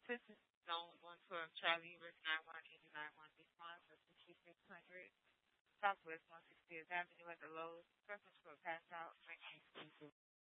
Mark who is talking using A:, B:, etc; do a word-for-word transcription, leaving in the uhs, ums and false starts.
A: This is zone one twelve Charlie, Rick nine one eight nine one response for sixty-six hundred Southwest one sixtieth Avenue at the Lowe's. Preference for pass out, ring